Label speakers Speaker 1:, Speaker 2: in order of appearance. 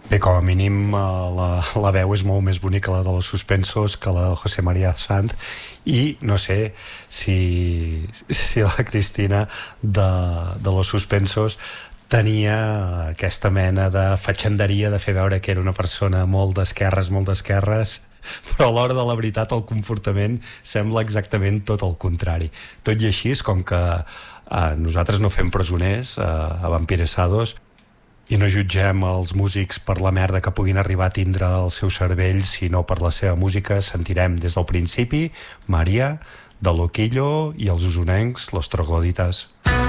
Speaker 1: Bé, com a mínim la veu és molt més bonica la de los Suspensos que la de José María Sanz, i no sé si la Cristina de los Suspensos tenia aquesta mena de fatxenderia de fer veure que era una persona molt d'esquerres, però a l'hora de la veritat el comportament sembla exactament tot el contrari. Tot i així, com que nosaltres no fem presoners a Vampiresados i no jutgem els músics per la merda que puguin arribar a tindre el seu cervell, sinó per la seva música, sentirem des del principi Maria, de Loquillo i els usonencs Los Trogloditas.